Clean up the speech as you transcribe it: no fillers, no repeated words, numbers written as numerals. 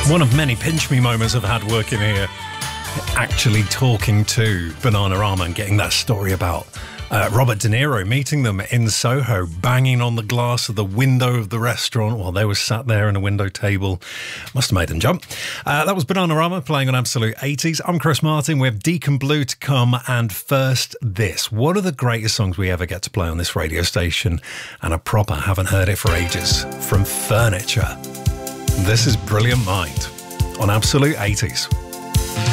One of many pinch me moments I've had working here, actually talking to Bananarama and getting that story about Robert De Niro, meeting them in Soho, banging on the glass of the window of the restaurant while they were sat there in a window table. Must have made them jump. That was Bananarama playing on Absolute 80s. I'm Chris Martin. We have Deacon Blue to come. And first, this. One of the greatest songs we ever get to play on this radio station, and I proper haven't heard it for ages, from Furniture. This is Brilliant Mind on Absolute 80s.